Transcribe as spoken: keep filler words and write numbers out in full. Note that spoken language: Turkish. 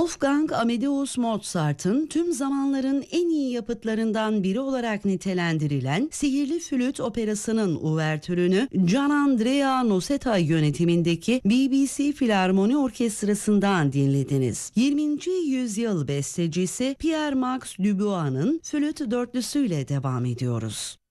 Wolfgang Amadeus Mozart'ın tüm zamanların en iyi yapıtlarından biri olarak nitelendirilen Sihirli Flüt Operası'nın uvertürünü Gianandrea Noseta yönetimindeki B B C Filarmoni Orkestrası'ndan dinlediniz. yirminci yüzyıl bestecisi Pierre Max Dubois'ın Flüt dörtlüsüyle devam ediyoruz.